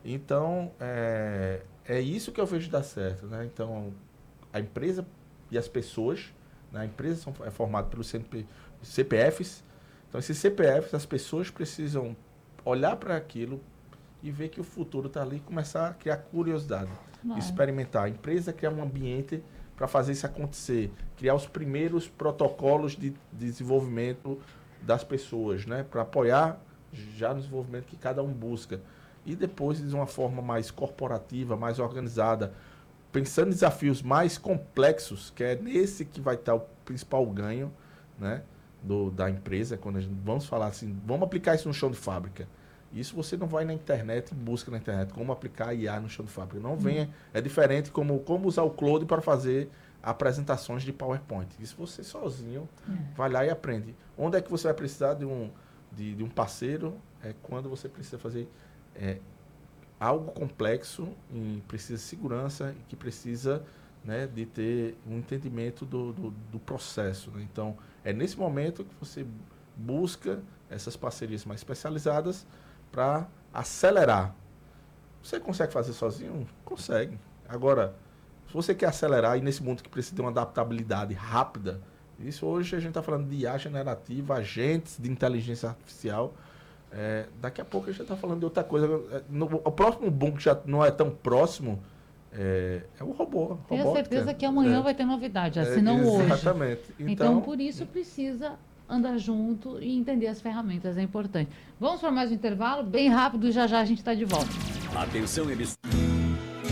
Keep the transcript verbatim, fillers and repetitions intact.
Então, é, é isso que eu vejo dar certo, né? Então, a empresa e as pessoas, né? A empresa são, é formada pelos C P Fs, então esses C P Fs, as pessoas precisam olhar para aquilo e ver que o futuro está ali e começar a criar curiosidade, Claro. experimentar. A empresa criar um ambiente para fazer isso acontecer, criar os primeiros protocolos de, de desenvolvimento das pessoas, né? Para apoiar já no desenvolvimento que cada um busca. E depois, de uma forma mais corporativa, mais organizada, pensando em desafios mais complexos, que é nesse que vai estar o principal ganho, né, do, da empresa, quando a gente, vamos falar assim, vamos aplicar isso no chão de fábrica. Isso você não vai na internet e busca na internet como aplicar I A no chão de fábrica. Não venha, hum. é diferente como, como usar o Claude para fazer apresentações de PowerPoint. Isso você sozinho é. vai lá e aprende. Onde é que você vai precisar de um, de, de um parceiro? É quando você precisa fazer é, algo complexo e precisa de segurança e que precisa, né, de ter um entendimento do, do, do processo. Né? Então, é nesse momento que você busca essas parcerias mais especializadas para acelerar. Você consegue fazer sozinho? Consegue. Agora, se você quer acelerar, e nesse mundo que precisa de uma adaptabilidade rápida, isso hoje a gente está falando de I A generativa, agentes de inteligência artificial, é, daqui a pouco a gente está falando de outra coisa. No, o próximo boom que já não é tão próximo é, é o robô. Tenho robótica. certeza que amanhã é, vai ter novidade, assim é, não hoje. Exatamente. Então, então, por isso precisa andar junto e entender as ferramentas, é importante. Vamos para mais um intervalo, bem rápido, e já já a gente está de volta. Atenção, emissário.